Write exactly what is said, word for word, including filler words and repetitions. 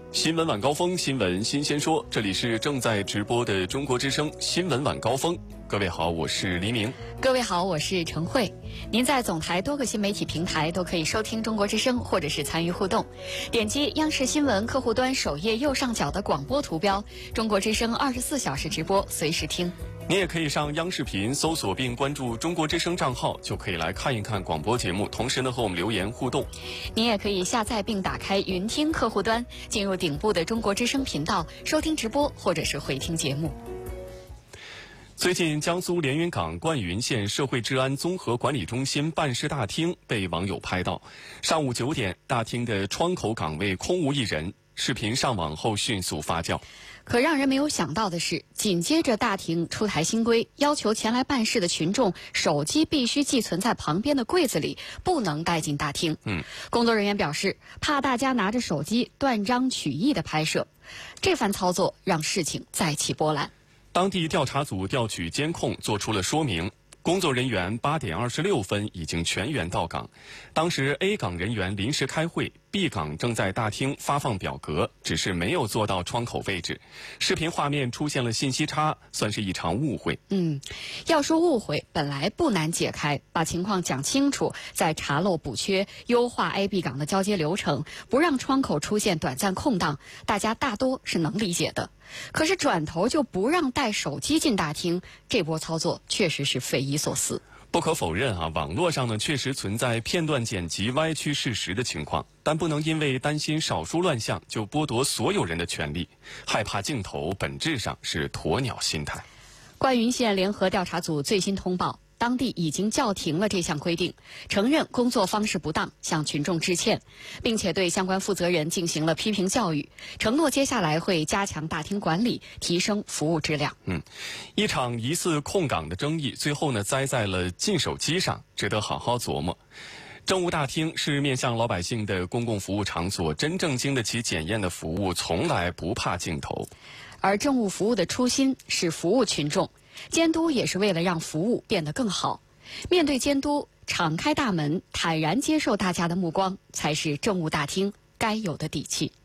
新闻晚高峰，新闻新鲜说，这里是正在直播的中国之声新闻晚高峰。各位好，我是黎明。 各位好，我是陈慧。您在总台多个新媒体平台都可以收听中国之声，或者是参与互动。点击央视新闻客户端首页右上角的广播图标，中国之声二十四小时直播，随时听。 你也可以上央视频搜索并关注中国之声账号，就可以来看一看广播节目，同时呢和我们留言互动。 你也可以下载并打开云听客户端，进入顶部的中国之声频道，收听直播或者是回听节目。 最近，江苏连云港灌云县社会治安综合管理中心办事大厅被网友拍到，上午九点，大厅的窗口岗位空无一人。视频上网后迅速发酵。 可让人没有想到的是，紧接着大厅出台新规，要求前来办事的群众手机必须寄存在旁边的柜子里，不能带进大厅。 嗯， 工作人员表示，怕大家拿着手机断章取义的拍摄，这番操作让事情再起波澜。 当地调查组调取监控，做出了说明。工作人员八点二十六分已经全员到岗，当时 A 岗人员临时开会 ，B 岗正在大厅发放表格，只是没有坐到窗口位置。视频画面出现了信息差，算是一场误会。 嗯，要说误会，本来不难解开，把情况讲清楚，再查漏补缺，优化 A、B 岗的交接流程，不让窗口出现短暂空档，大家大多是能理解的。可是转头就不让带手机进大厅，这波操作确实是匪夷所思。 不可否认啊，网络上呢确实存在片段剪辑歪曲事实的情况，但不能因为担心少数乱象就剥夺所有人的权利。害怕镜头本质上是鸵鸟心态。 灌云县联合调查组最新通报，当地已经叫停了这项规定，承认工作方式不当，向群众致歉，并且对相关负责人进行了批评教育，承诺接下来会加强大厅管理，提升服务质量。 嗯，一场疑似空岗的争议，最后呢栽在了禁手机上，值得好好琢磨。政务大厅是面向老百姓的公共服务场所，真正经得起检验的服务，从来不怕镜头。 而政务服务的初心是服务群众，监督也是为了让服务变得更好。面对监督，敞开大门，坦然接受大家的目光，才是政务大厅该有的底气。